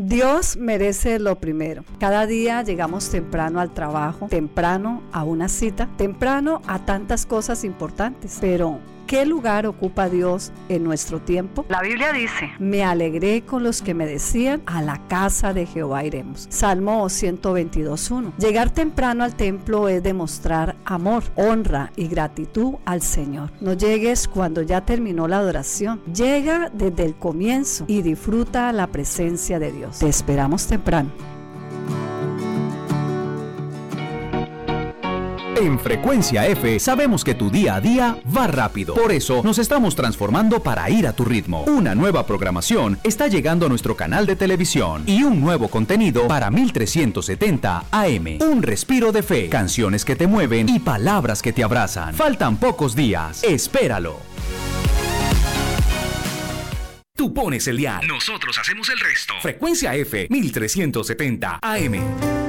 Dios merece lo primero. Cada día llegamos temprano al trabajo, temprano a una cita, temprano a tantas cosas importantes, pero ¿qué lugar ocupa Dios en nuestro tiempo? La Biblia dice: me alegré con los que me decían, a la casa de Jehová iremos. Salmo 122:1. Llegar temprano al templo es demostrar amor, honra y gratitud al Señor. No llegues cuando ya terminó la adoración. Llega desde el comienzo y disfruta la presencia de Dios. Te esperamos temprano. En Frecuencia F sabemos que tu día a día va rápido. Por eso nos estamos transformando para ir a tu ritmo. Una nueva programación está llegando a nuestro canal de televisión y un nuevo contenido para 1370 AM. Un respiro de fe, canciones que te mueven y palabras que te abrazan. Faltan pocos días. Espéralo. Tú pones el dial. Nosotros hacemos el resto. Frecuencia F 1370 AM.